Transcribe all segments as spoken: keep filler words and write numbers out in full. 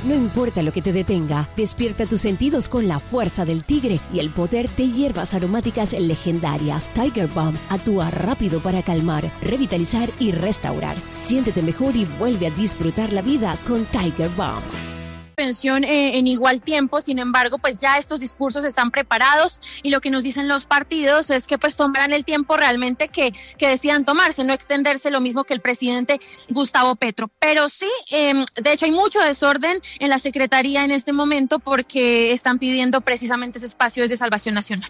No importa lo que te detenga, despierta tus sentidos con la fuerza del tigre y el poder de hierbas aromáticas legendarias. Tiger Balm actúa rápido para calmar, revitalizar y restaurar. Siéntete mejor y vuelve a disfrutar la vida con Tiger Balm. Pensión eh, en igual tiempo, sin embargo, pues ya estos discursos están preparados y lo que nos dicen los partidos es que pues tomarán el tiempo realmente que, que decidan tomarse, no extenderse, lo mismo que el presidente Gustavo Petro. Pero sí, eh, de hecho hay mucho desorden en la Secretaría en este momento porque están pidiendo precisamente ese espacio desde Salvación Nacional.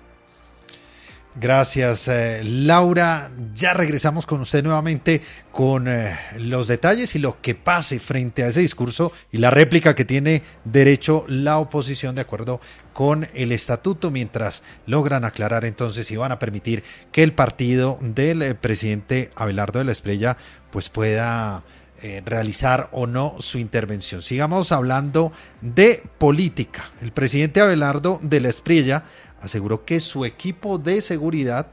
Gracias, eh, Laura. Ya regresamos con usted nuevamente con eh, los detalles y lo que pase frente a ese discurso y la réplica que tiene derecho la oposición de acuerdo con el estatuto, mientras logran aclarar entonces si van a permitir que el partido del eh, presidente Abelardo de la Espriella pues pueda eh, realizar o no su intervención. Sigamos hablando de política. El presidente Abelardo de la Espriella aseguró que su equipo de seguridad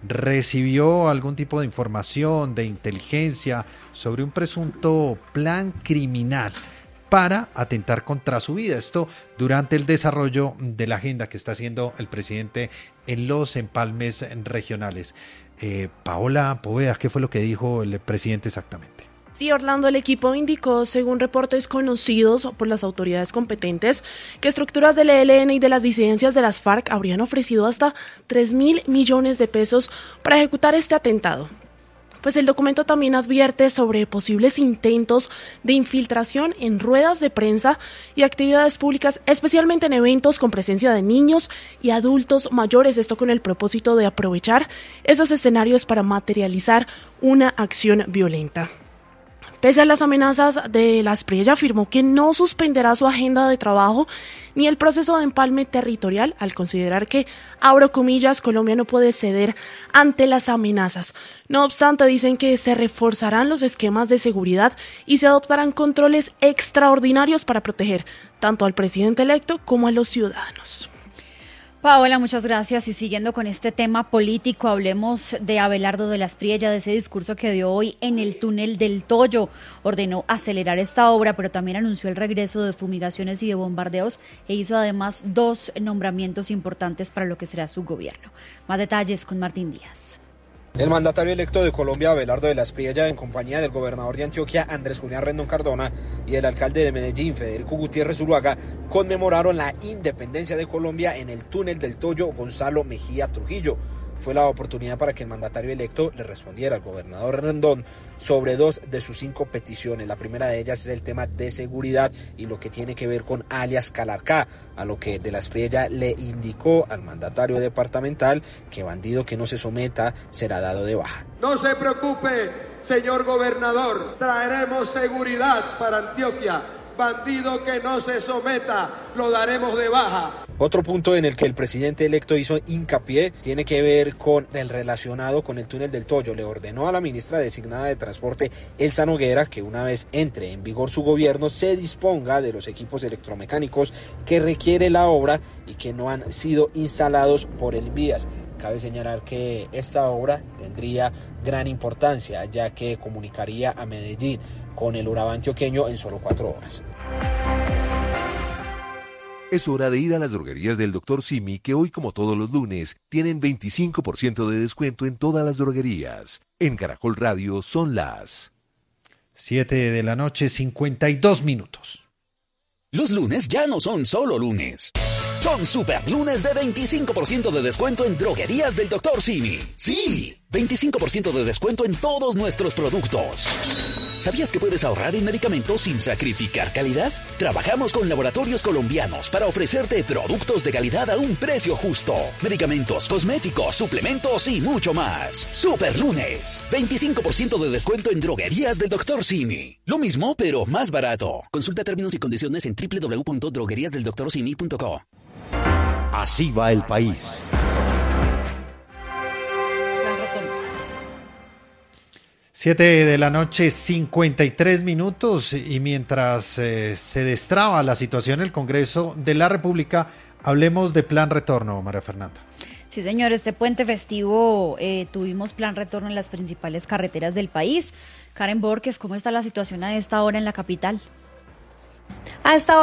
recibió algún tipo de información, de inteligencia sobre un presunto plan criminal para atentar contra su vida. Esto durante el desarrollo de la agenda que está haciendo el presidente en los empalmes regionales. Eh, Paola Poveda, ¿qué fue lo que dijo el presidente exactamente? Sí, Orlando, el equipo indicó, según reportes conocidos por las autoridades competentes, que estructuras del E L N y de las disidencias de las FARC habrían ofrecido hasta tres mil millones de pesos para ejecutar este atentado. Pues el documento también advierte sobre posibles intentos de infiltración en ruedas de prensa y actividades públicas, especialmente en eventos con presencia de niños y adultos mayores, esto con el propósito de aprovechar esos escenarios para materializar una acción violenta. Pese a las amenazas de la Espriella, afirmó que no suspenderá su agenda de trabajo ni el proceso de empalme territorial, al considerar que, abro comillas, Colombia no puede ceder ante las amenazas. No obstante, dicen que se reforzarán los esquemas de seguridad y se adoptarán controles extraordinarios para proteger tanto al presidente electo como a los ciudadanos. Paola, muchas gracias. Y siguiendo con este tema político, hablemos de Abelardo de la Espriella, de ese discurso que dio hoy en el túnel del Toyo. Ordenó acelerar esta obra, pero también anunció el regreso de fumigaciones y de bombardeos e hizo además dos nombramientos importantes para lo que será su gobierno. Más detalles con Martín Díaz. El mandatario electo de Colombia, Abelardo de la Espriella, en compañía del gobernador de Antioquia, Andrés Julián Rendón Cardona, y el alcalde de Medellín, Federico Gutiérrez Zuluaga, conmemoraron la independencia de Colombia en el túnel del Toyo Gonzalo Mejía Trujillo. Fue la oportunidad para que el mandatario electo le respondiera al gobernador Rendón sobre dos de sus cinco peticiones. La primera de ellas es el tema de seguridad y lo que tiene que ver con alias Calarcá, a lo que de la Espriella le indicó al mandatario departamental que bandido que no se someta será dado de baja. No se preocupe, señor gobernador, traeremos seguridad para Antioquia. Bandido que no se someta, lo daremos de baja. Otro punto en el que el presidente electo hizo hincapié tiene que ver con el relacionado con el túnel del Toyo. Le ordenó a la ministra designada de Transporte, Elsa Noguera, que una vez entre en vigor su gobierno se disponga de los equipos electromecánicos que requiere la obra y que no han sido instalados por el Invías. Cabe señalar que esta obra tendría gran importancia, ya que comunicaría a Medellín con el Urabá antioqueño en solo cuatro horas. Es hora de ir a las droguerías del doctor Simi, que hoy, como todos los lunes, tienen veinticinco por ciento de descuento en todas las droguerías. En Caracol Radio son las siete de la noche, cincuenta y dos minutos. Los lunes ya no son solo lunes. Son super lunes de veinticinco por ciento de descuento en droguerías del doctor Simi. ¡Sí! veinticinco por ciento de descuento en todos nuestros productos. ¿Sabías que puedes ahorrar en medicamentos sin sacrificar calidad? Trabajamos con laboratorios colombianos para ofrecerte productos de calidad a un precio justo. Medicamentos, cosméticos, suplementos y mucho más. Super lunes. veinticinco por ciento de descuento en droguerías del doctor Simi. Lo mismo, pero más barato. Consulta términos y condiciones en doble u doble u doble u punto droguerías del doctor simi punto co. Así va el país. Siete de la noche, cincuenta y tres minutos, y mientras eh, se destraba la situación en el Congreso de la República, hablemos de plan retorno, María Fernanda. Sí, señor, este puente festivo eh, tuvimos plan retorno en las principales carreteras del país. Karen Borges, ¿cómo está la situación a esta hora en la capital? A esta hora